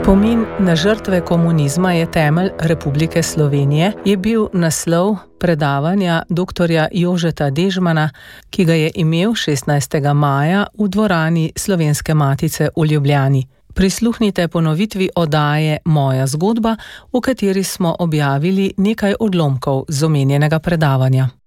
Spomin na žrtve komunizma je temelj Republike Slovenije, je bil naslov predavanja dr. Jožeta Dežmana, ki ga je imel 16. maja v dvorani Slovenske matice v Ljubljani. Prisluhnite ponovitvi oddaje Moja zgodba, v kateri smo objavili nekaj odlomkov z omenjenega predavanja.